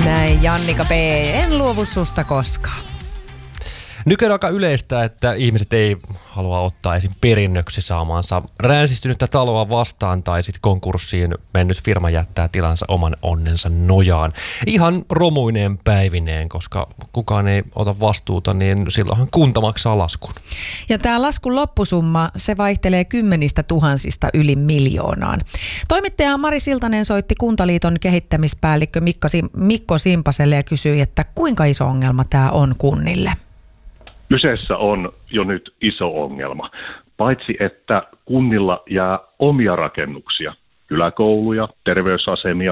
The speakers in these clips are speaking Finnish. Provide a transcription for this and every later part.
Näin Jannika P. En luovu susta koskaan. Nykyään aika yleistä, että ihmiset ei halua ottaa esim. Perinnöksi saamaansa ränsistynyttä taloa vastaan tai sitten konkurssiin mennyt firma jättää tilansa oman onnensa nojaan. Ihan romuineen päivineen, koska kukaan ei ota vastuuta, niin silloinhan kunta maksaa laskun. Ja tämä laskun loppusumma, se vaihtelee 10 000 yli 1 miljoonaan. Toimittaja Mari Siltanen soitti Kuntaliiton kehittämispäällikkö Mikko Simpaselle ja kysyi, että kuinka iso ongelma tämä on kunnille. Kyseessä on jo nyt iso ongelma. Paitsi että kunnilla jää omia rakennuksia, kyläkouluja, terveysasemia,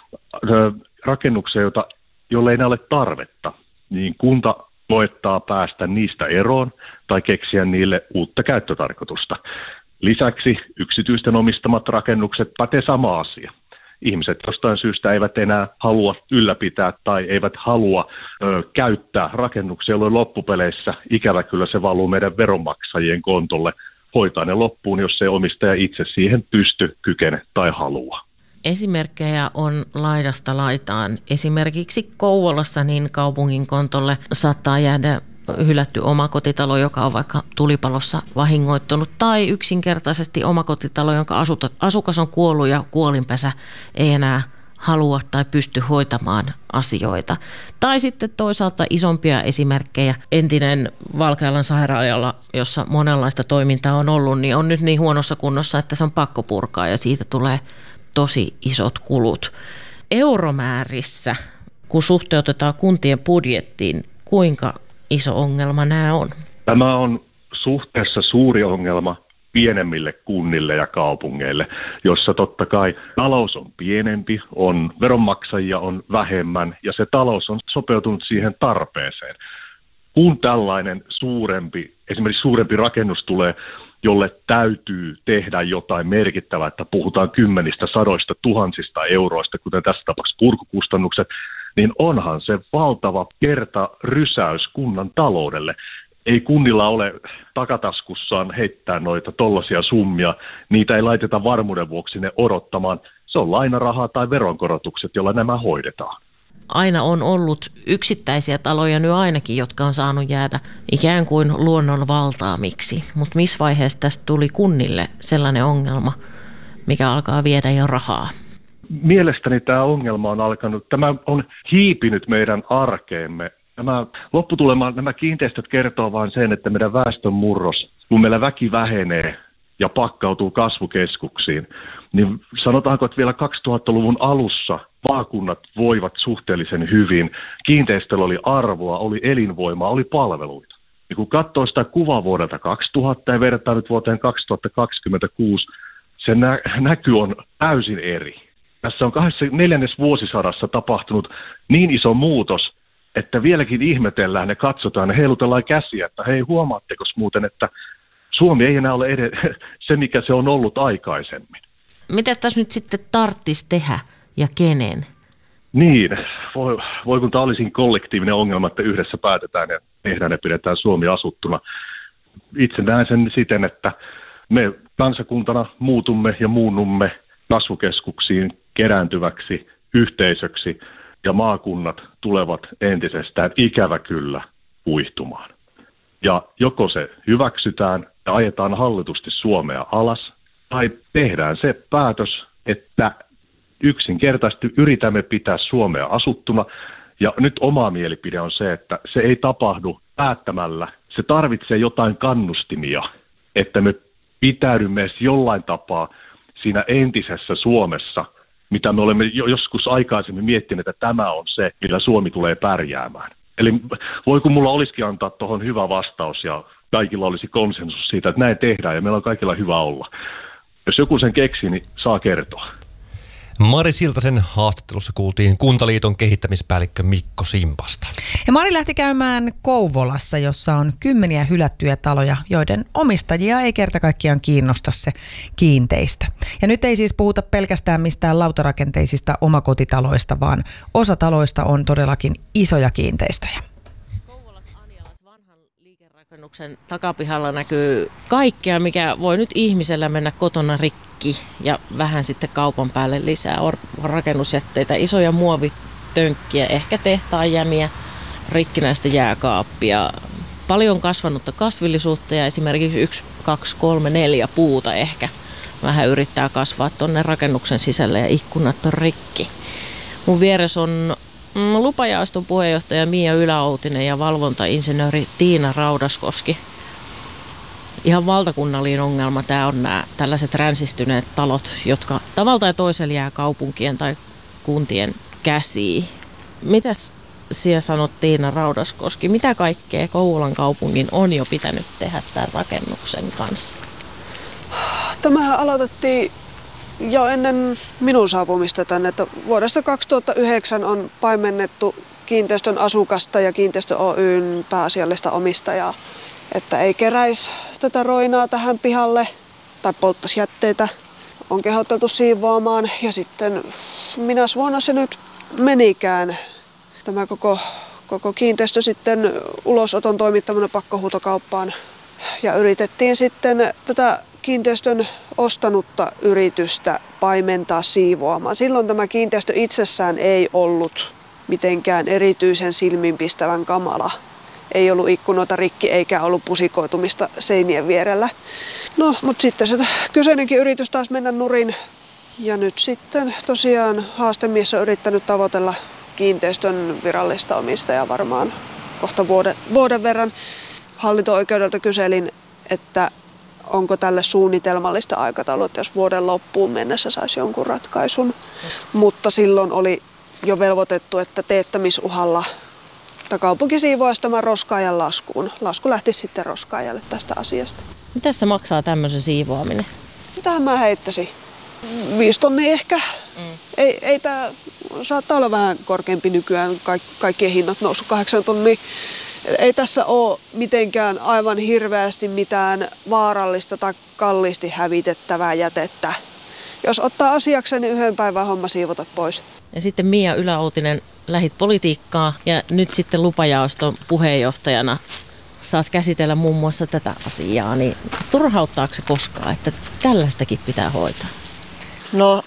rakennuksia, joille ei ole tarvetta, niin kunta koettaa päästä niistä eroon tai keksiä niille uutta käyttötarkoitusta. Lisäksi yksityisten omistamat rakennukset pätee sama asia. Ihmiset jostain syystä eivät enää halua ylläpitää tai eivät halua käyttää rakennuksia, jolloin loppupeleissä ikävä kyllä se valuu meidän veronmaksajien kontolle. Hoitaa ne loppuun, jos ei omistaja itse siihen pysty, kykene tai halua. Esimerkkejä on laidasta laitaan. Esimerkiksi Kouvolassa niin kaupungin kontolle saattaa jäädä hylätty omakotitalo, joka on vaikka tulipalossa vahingoittunut, tai yksinkertaisesti omakotitalo, jonka asukas on kuollut ja kuolinpesä ei enää halua tai pysty hoitamaan asioita. Tai sitten toisaalta isompia esimerkkejä. Entinen Valkealan sairaala, jossa monenlaista toimintaa on ollut, niin on nyt niin huonossa kunnossa, että se on pakko purkaa ja siitä tulee tosi isot kulut. Euromäärissä, kun suhteutetaan kuntien budjettiin, kuinka iso ongelma nämä on? Tämä on suhteessa suuri ongelma pienemmille kunnille ja kaupungeille, jossa totta kai talous on pienempi, on veronmaksajia on vähemmän ja se talous on sopeutunut siihen tarpeeseen. Kun tällainen esimerkiksi suurempi rakennus tulee, jolle täytyy tehdä jotain merkittävää, että puhutaan 10 sadoista tuhansista euroista, kuten tässä tapauksessa purkukustannukset, niin onhan se valtava kertarysäys kunnan taloudelle. Ei kunnilla ole takataskussaan heittää noita tollaisia summia, niitä ei laiteta varmuuden vuoksi ne odottamaan. Se on lainarahaa tai veronkorotukset, joilla nämä hoidetaan. Aina on ollut yksittäisiä taloja nyt ainakin, jotka on saanut jäädä ikään kuin luonnon valtaamiksi. Mutta missä vaiheessa tästä tuli kunnille sellainen ongelma, mikä alkaa viedä jo rahaa? Mielestäni tämä ongelma tämä on hiipinyt meidän arkeemme. Nämä kiinteistöt kertoo vain sen, että meidän väestön murros, kun meillä väki vähenee ja pakkautuu kasvukeskuksiin, niin sanotaanko, että vielä 2000-luvun alussa maakunnat voivat suhteellisen hyvin. Kiinteistöllä oli arvoa, oli elinvoimaa, oli palveluita. Ja kun katsoo sitä kuvaa vuodelta 2000 ja vertaa nyt vuoteen 2026, se näky on täysin eri. Tässä on 4. vuosisadassa tapahtunut niin iso muutos, että vieläkin ihmetellään ja katsotaan ja heilutellaan käsiä, että hei, huomaatteko muuten, että Suomi ei enää ole se, mikä se on ollut aikaisemmin. Mitäs tässä nyt sitten tarvitsisi tehdä ja kenen? Niin, voi kun tämä olisi kollektiivinen ongelma, että yhdessä päätetään ja tehdään ja pidetään Suomi asuttuna. Itse näen sen siten, että me kansakuntana muutumme ja muunnumme kasvukeskuksiin kerääntyväksi yhteisöksi ja maakunnat tulevat entisestään ikävä kyllä kuihtumaan. Ja joko se hyväksytään ja ajetaan hallitusti Suomea alas, tai tehdään se päätös, että yksinkertaisesti yritämme pitää Suomea asuttuna. Ja nyt oma mielipide on se, että se ei tapahdu päättämällä. Se tarvitsee jotain kannustimia, että me pitäydymme edes jollain tapaa siinä entisessä Suomessa, mitä me olemme joskus aikaisemmin miettineet, että tämä on se, millä Suomi tulee pärjäämään. Eli voi kun mulla olisikin antaa tuohon hyvä vastaus ja kaikilla olisi konsensus siitä, että näin tehdään ja meillä on kaikilla hyvä olla. Jos joku sen keksii, niin saa kertoa. Mari Siltasen haastattelussa kuultiin Kuntaliiton kehittämispäällikkö Mikko Simpasta. Ja Mari lähti käymään Kouvolassa, jossa on 10 hylättyjä taloja, joiden omistajia ei kerta kaikkiaan kiinnosta se kiinteistö. Ja nyt ei siis puhuta pelkästään mistään lautarakenteisista omakotitaloista, vaan osa taloista on todellakin isoja kiinteistöjä. Rakennuksen takapihalla näkyy kaikkea, mikä voi nyt ihmisellä mennä kotona rikki ja vähän sitten kaupan päälle lisää. On rakennusjätteitä, isoja tönkkiä, ehkä tehtaan jämiä, rikkinäistä jääkaappia, paljon kasvanutta kasvillisuutta ja esimerkiksi 1, 2, 3, 4 puuta ehkä vähän yrittää kasvaa tuonne rakennuksen sisälle ja ikkunat on rikki. Mun vieressä on lupajaoston puheenjohtaja Mia Yläoutinen ja valvontainsinööri Tiina Raudaskoski. Ihan valtakunnallinen ongelma tämä on nämä tällaiset ränsistyneet talot, jotka tavalla tai toisella jää kaupunkien tai kuntien käsiin. Mitäs sinä sanot, Tiina Raudaskoski, mitä kaikkea Kouvolan kaupungin on jo pitänyt tehdä tämän rakennuksen kanssa? Tämähän aloitettiin jo ennen minun saapumista tänne, että vuodesta 2009 on paimennettu kiinteistön asukasta ja Kiinteistö Oyn pääasiallista omistajaa, että ei keräisi tätä roinaa tähän pihalle tai polttaisi jätteitä. On kehoteltu siivoamaan ja sitten minäs vuonna se nyt menikään. Tämä koko kiinteistö sitten ulosoton toimittamana pakkohuutokauppaan ja yritettiin sitten tätä kiinteistön ostanutta yritystä paimentaa siivoamaan. Silloin tämä kiinteistö itsessään ei ollut mitenkään erityisen silmiinpistävän kamala. Ei ollut ikkunoita rikki eikä ollut pusikoitumista seinien vierellä. No, mutta sitten se kyseinenkin yritys taas mennä nurin. Ja nyt sitten tosiaan haastemies on yrittänyt tavoitella kiinteistön virallista omistajaa varmaan kohta vuoden verran. Hallinto-oikeudelta kyselin, että onko tälle suunnitelmallista aikataulua, että jos vuoden loppuun mennessä saisi jonkun ratkaisun. Mutta silloin oli jo velvoitettu, että teettämisuhalla kaupunki siivoaisi tämän roskaajan laskuun. Lasku lähti sitten roskaajalle tästä asiasta. Mitä se maksaa tämmöisen siivoaminen? Mitähän mä heittäisin? 5 tonnia ehkä. Ei tää saattaa olla vähän korkeampi nykyään, kaikkien hinnat noussut 8 tonnia. Ei tässä ole mitenkään aivan hirveästi mitään vaarallista tai kalliisti hävitettävää jätettä. Jos ottaa asiakseen, niin 1 päivän homma siivota pois. Ja sitten Mia Yläoutinen, lähit politiikkaa ja nyt sitten lupajaoston puheenjohtajana saat käsitellä muun muassa tätä asiaa. Niin turhauttaako se koskaan, että tällaistakin pitää hoitaa? No,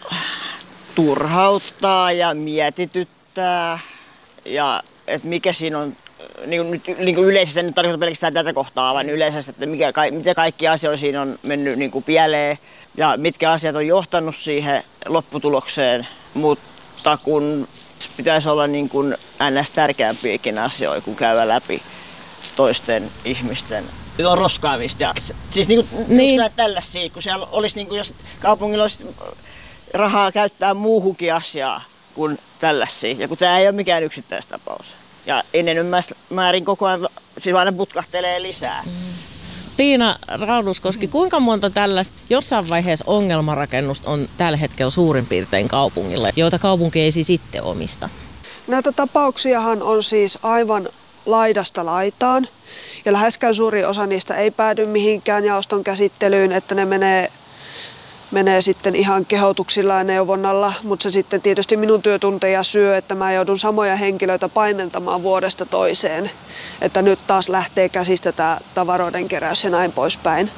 turhauttaa ja mietityttää ja että mikä siinä on. Niin kuin yleisesti, en tarkoita pelkästään tätä kohtaa, vaan yleisesti, että mitä kaikki asioita siinä on mennyt niin kuin pieleen ja mitkä asiat on johtanut siihen lopputulokseen, mutta kun pitäisi olla niin kuin ns. Tärkeämpiäkin asioita, kun käydä läpi toisten ihmisten on roskaamista. Ja siis niin kuin tällaisia, kun siellä olisi, niin kuin, jos kaupungilla olisi rahaa käyttää muuhunkin asiaa kuin tällaisia, ja kun tämä ei ole mikään yksittäistapaus. Ja enemmän koko ajan siis aina putkahtelee lisää. Tiina Raudaskoski, kuinka monta tällaista jossain vaiheessa ongelmarakennusta on tällä hetkellä suurin piirtein kaupungilla, joita kaupunki ei siis itse omista? Näitä tapauksiahan on siis aivan laidasta laitaan. Ja läheskään suuri osa niistä ei päädy mihinkään jaoston käsittelyyn, että ne menee sitten ihan kehotuksilla ja neuvonnalla, mutta se sitten tietysti minun työtunteja syö, että mä joudun samoja henkilöitä paimentamaan vuodesta toiseen, että nyt taas lähtee käsistä tämä tavaroiden keräys ja näin poispäin.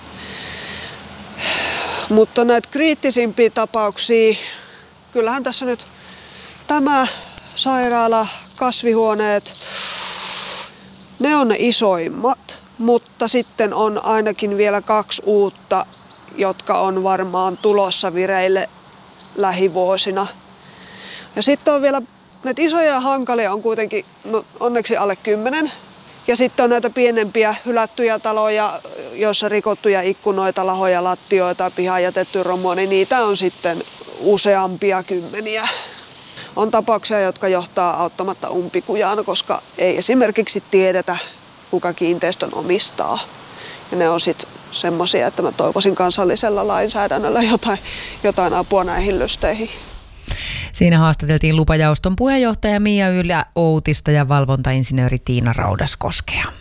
Mutta näitä kriittisimpiä tapauksia, kyllähän tässä nyt tämä sairaala, kasvihuoneet, ne on ne isoimmat, mutta sitten on ainakin vielä 2 uutta, jotka on varmaan tulossa vireille lähivuosina. Ja sitten on vielä näitä isoja ja hankalia on kuitenkin onneksi alle 10. Ja sitten on näitä pienempiä hylättyjä taloja, joissa rikottuja ikkunoita, lahoja, lattioita, pihaan jätetty romua, niin niitä on sitten useampia kymmeniä. On tapauksia, jotka johtaa auttamatta umpikujaan, koska ei esimerkiksi tiedetä, kuka kiinteistön omistaa. Ja ne on sitten semmoisia, että mä toivoisin kansallisella lainsäädännöllä jotain apua näihin lysteihin. Siinä haastateltiin lupajaoston puheenjohtaja Mia Yläoutista ja valvontainsinööri Tiina Raudaskoskea.